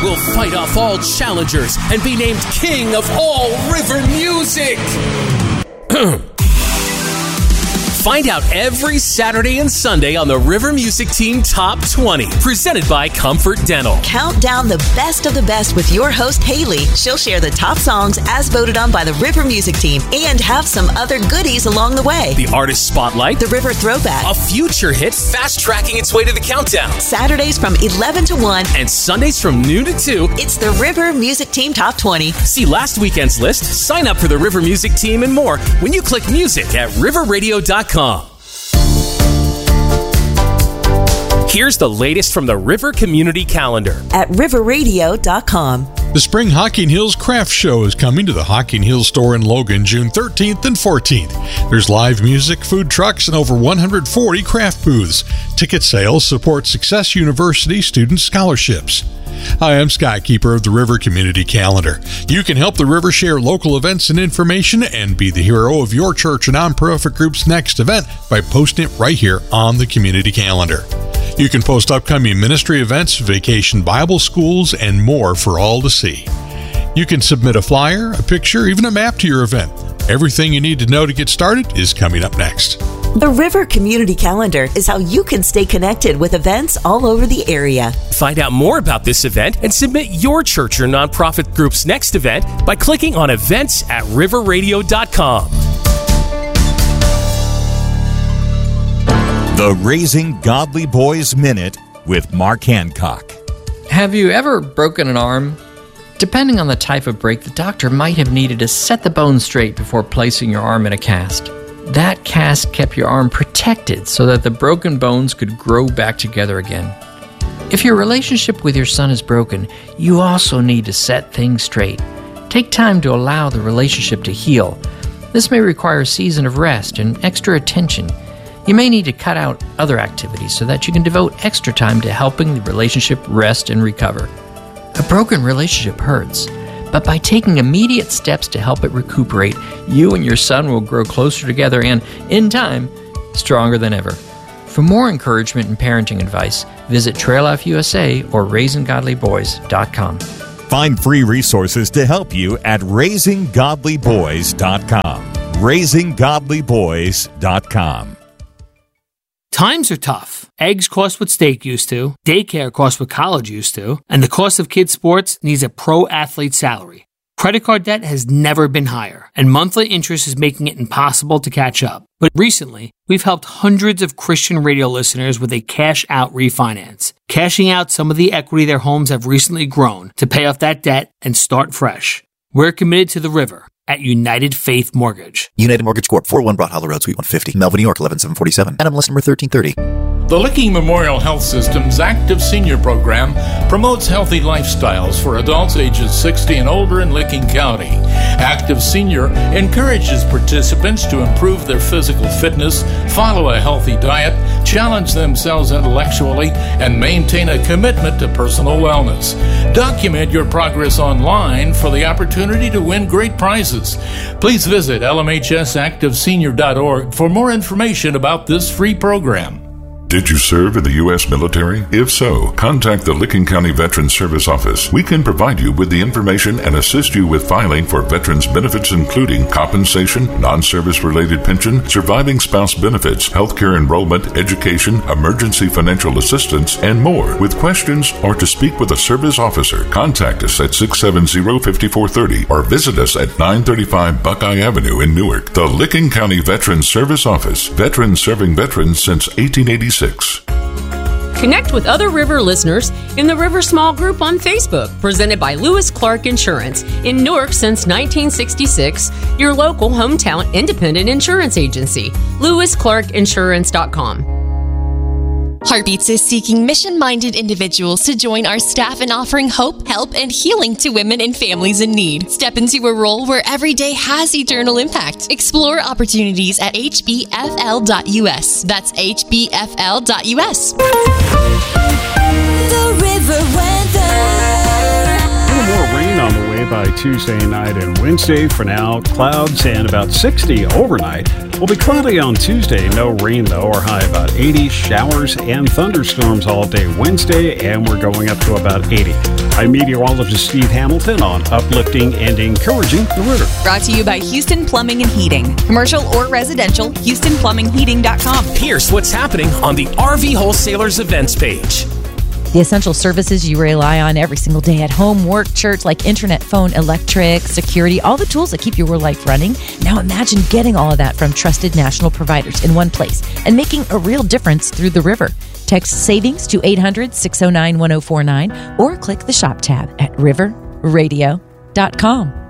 will fight off all challengers and be named king of all river music. Find out every Saturday and Sunday on the River Music Team Top 20, presented by Comfort Dental. Count down the best of the best with your host, Haley. She'll share the top songs as voted on by the River Music Team and have some other goodies along the way. The Artist Spotlight, the River Throwback, a future hit fast-tracking its way to the countdown. Saturdays from 11 to 1 and Sundays from noon to 2. It's the River Music Team Top 20. See last weekend's list, sign up for the River Music Team and more when you click music at riverradio.com. Here's the latest from the River Community Calendar at riverradio.com. The Spring Hocking Hills Craft Show is coming to the Hocking Hills store in Logan June 13th and 14th. There's live music, food trucks, and over 140 craft booths. Ticket sales support Success University student scholarships. Hi, I'm Scott, keeper of the River Community Calendar. You can help the River share local events and information and be the hero of your church or nonprofit group's next event by posting it right here on the Community Calendar. You can post upcoming ministry events, vacation Bible schools, and more for all to see. You can submit a flyer, a picture, even a map to your event. Everything you need to know to get started is coming up next. The River Community Calendar is how you can stay connected with events all over the area. Find out more about this event and submit your church or nonprofit group's next event by clicking on events at riverradio.com. The Raising Godly Boys Minute with Mark Hancock. Have you ever broken an arm? Depending on the type of break, the doctor might have needed to set the bone straight before placing your arm in a cast. That cast kept your arm protected so that the broken bones could grow back together again. If your relationship with your son is broken, you also need to set things straight. Take time to allow the relationship to heal. This may require a season of rest and extra attention. You may need to cut out other activities so that you can devote extra time to helping the relationship rest and recover. A broken relationship hurts, but by taking immediate steps to help it recuperate, you and your son will grow closer together and, in time, stronger than ever. For more encouragement and parenting advice, visit Trail Life USA or RaisingGodlyBoys.com. Find free resources to help you at RaisingGodlyBoys.com. RaisingGodlyBoys.com. Times are tough. Eggs cost what steak used to, daycare costs what college used to, and the cost of kids' sports needs a pro athlete's salary. Credit card debt has never been higher, and monthly interest is making it impossible to catch up. But recently, we've helped hundreds of Christian radio listeners with a cash-out refinance, cashing out some of the equity their homes have recently grown to pay off that debt and start fresh. We're committed to the River at United Faith Mortgage. United Mortgage Corp. 401 Broad Hollow Road, Suite 150, Melville, New York, 11747. NMLS number 1330. The Licking Memorial Health System's Active Senior Program promotes healthy lifestyles for adults ages 60 and older in Licking County. Active Senior encourages participants to improve their physical fitness, follow a healthy diet, challenge themselves intellectually, and maintain a commitment to personal wellness. Document your progress online for the opportunity to win great prizes. Please visit lmhsactivesenior.org for more information about this free program. Did you serve in the U.S. military? If so, contact the Licking County Veterans Service Office. We can provide you with the information and assist you with filing for veterans benefits including compensation, non-service related pension, surviving spouse benefits, healthcare enrollment, education, emergency financial assistance, and more. With questions or to speak with a service officer, contact us at 670-5430 or visit us at 935 Buckeye Avenue in Newark. The Licking County Veterans Service Office. Veterans serving veterans since 1886. Connect with other River listeners in the River Small Group on Facebook, presented by Lewis Clark Insurance. In Newark since 1966, your local hometown independent insurance agency. LewisClarkInsurance.com. Heartbeats is seeking mission-minded individuals to join our staff in offering hope, help, and healing to women and families in need. Step into a role where every day has eternal impact. Explore opportunities at hbfl.us. That's hbfl.us. The River weather. A little more rain on the way by Tuesday night and Wednesday. For now, clouds and about 60 overnight. Will be cloudy on Tuesday, no rain though, or high about 80. Showers and thunderstorms all day Wednesday, and we're going up to about 80. I'm meteorologist Steve Hamilton on uplifting and encouraging the river. Brought to you by Houston Plumbing and Heating. Commercial or residential, HoustonPlumbingHeating.com. Here's what's happening on the RV Wholesalers events page. The essential services you rely on every single day at home, work, church, like internet, phone, electric, security, all the tools that keep your life running. Now imagine getting all of that from trusted national providers in one place and making a real difference through the river. Text savings to 800-609-1049 or click the shop tab at riverradio.com.